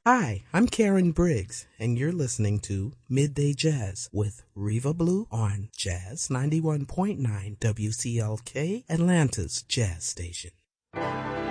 Hi, I'm Karen Briggs, and you're listening to Midday Jazz with Reva Blue on Jazz 91.9 WCLK, Atlanta's Jazz Station.